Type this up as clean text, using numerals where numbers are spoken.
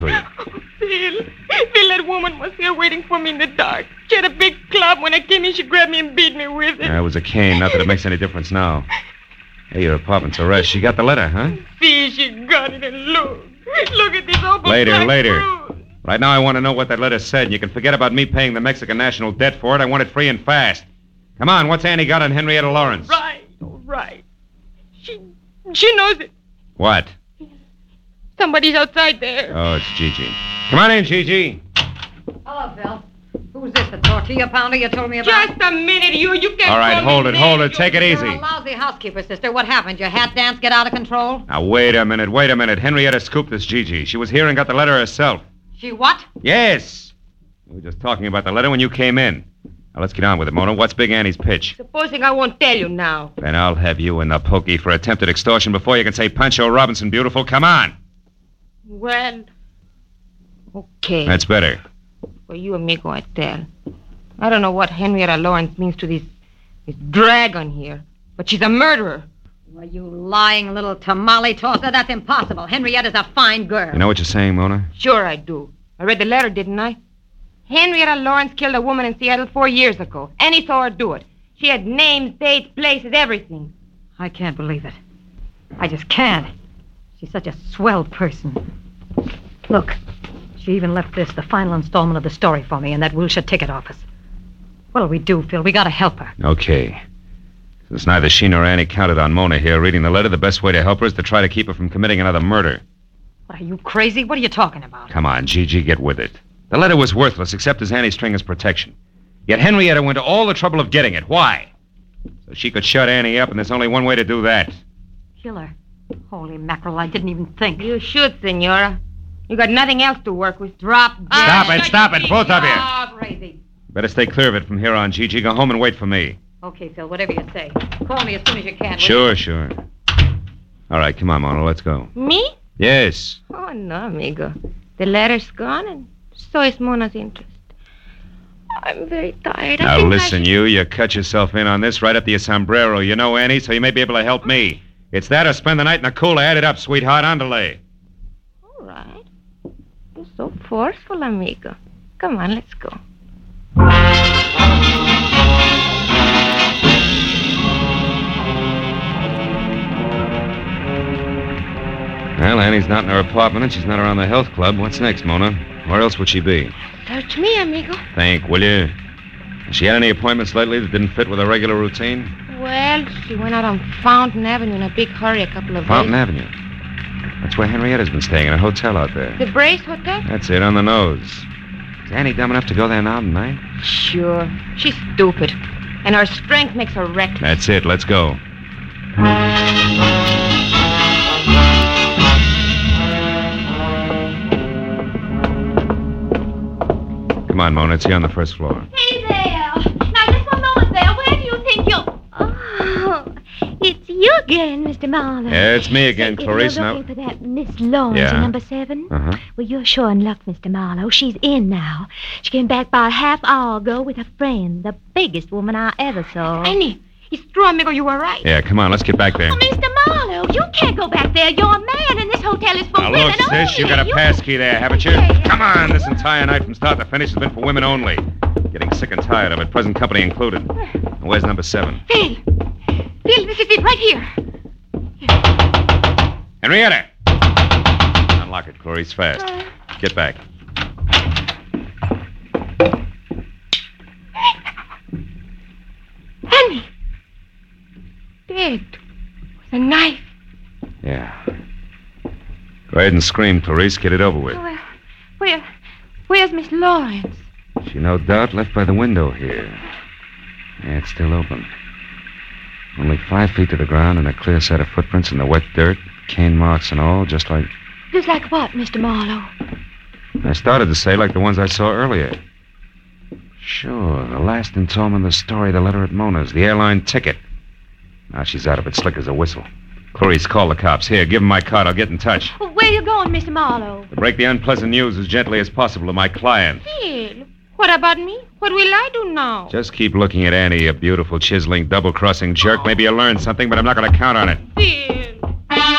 Phil, that woman was here waiting for me in the dark. She had a big club. When I came in, she grabbed me and beat me with it. It was a cane. Not that it makes any difference now. Hey, your apartment's a rush. She got the letter, huh? See, she got it, and look. Look at this open Later. fruit. Right now, I want to know what that letter said, and you can forget about me paying the Mexican national debt for it. I want it free and fast. Come on, what's Annie got on Henrietta Lawrence? All right. She knows it. What? Somebody's outside there. Oh, it's Gigi. Come on in, Gigi. Hello, Phil. Who's this, the tortilla pounder you told me about? Just a minute, you can't All right, call me hold name. it. Take it You're easy. a lousy housekeeper, sister. What happened? Your hat dance get out of control? Now, wait a minute. Henrietta scooped this Gigi. She was here and got the letter herself. She what? Yes. We were just talking about the letter when you came in. Now, let's get on with it, Mona. What's Big Annie's pitch? Supposing I won't tell you now. Then I'll have you in the pokey for attempted extortion before you can say Pancho Robinson beautiful. Come on. Well, okay. That's better. For you, amigo, I tell. I don't know what Henrietta Lawrence means to this dragon here, but she's a murderer. Well, you lying little tamale tosser. That's impossible. Henrietta's a fine girl. You know what you're saying, Mona? Sure I do. I read the letter, didn't I? Henrietta Lawrence killed a woman in Seattle 4 years ago. Annie saw her do it. She had names, dates, places, everything. I can't believe it. I just can't. She's such a swell person. Look, she even left this, the final installment of the story for me, in that Wilshire ticket office. What'll we do, Phil? We gotta help her. Okay. Since neither she nor Annie counted on Mona here reading the letter, the best way to help her is to try to keep her from committing another murder. What, are you crazy? What are you talking about? Come on, Gigi, get with it. The letter was worthless except as Annie's string as protection. Yet Henrietta went to all the trouble of getting it. Why? So she could shut Annie up, and there's only one way to do that. Kill her. Holy mackerel, I didn't even think. You should, Senora. You got nothing else to work with. Drop dead. Stop it, both of you. Oh, crazy. Better stay clear of it from here on, Gigi. Go home and wait for me. Okay, Phil, whatever you say. Call me as soon as you can. Sure. All right, come on, Mona, let's go. Me? Yes. Oh, no, amigo. The letter's gone, and so is Mona's interest. I'm very tired. Now, listen, you cut yourself in on this right up to your sombrero. You know Annie, so you may be able to help me. It's that or spend the night in the cooler. Add it up, sweetheart. Andale. All right. You're so forceful, amigo. Come on, let's go. Well, Annie's not in her apartment, and she's not around the health club. What's next, Mona? Where else would she be? Search me, amigo. Think, will you? Has she had any appointments lately that didn't fit with her regular routine? Well, she went out on Fountain Avenue in a big hurry a couple of Fountain days. Avenue. That's where Henrietta's been staying, in a hotel out there. The Brace Hotel? That's it, on the nose. Is Annie dumb enough to go there now tonight? Sure. She's stupid. And her strength makes her reckless. That's it. Let's go. Come on, Mona. It's here on the first floor. Hey there. Now, just one moment there. Where do you think you're... Oh, it's you again, Mr. Marlowe. Yeah, it's me again, Say, Clarice. You're Now, looking for that Miss Lawrence Yeah. in number 7? Uh-huh. Well, you're sure in luck, Mr. Marlowe. She's in now. She came back about a half hour ago with a friend, the biggest woman I ever saw. Annie, it's true, amigo. You were right. Yeah, come on. Let's get back there. Oh, Mr. Marlowe, you can't go back there. You're a man, and this hotel is for Now, women look, only. sis, you got a pass key there, haven't you? Okay. Come on. This entire night from start to finish has been for women only. Getting sick and tired of it, present company included. Now, where's number 7? Phil, this is it right here. Henrietta! Unlock it, Clarice, fast. Get back. Annie. Dead. With a knife. Yeah. Go ahead and scream, Clarice. Get it over with. Well, where's Miss Lawrence? She no doubt left by the window here. Yeah, it's still open. Only 5 feet to the ground and a clear set of footprints in the wet dirt, cane marks and all, just like... Just like what, Mr. Marlowe? I started to say like the ones I saw earlier. Sure, the last installment of the story, the letter at Mona's, the airline ticket. Now she's out of it, slick as a whistle. Clarice, call the cops. Here, give them my card. I'll get in touch. Well, where you going, Mr. Marlowe? To break the unpleasant news as gently as possible to my client. Phil, what about me? What will I do now? Just keep looking at Annie, you beautiful, chiseling, double-crossing jerk. Maybe you'll learn something, but I'm not going to count on it. Phil.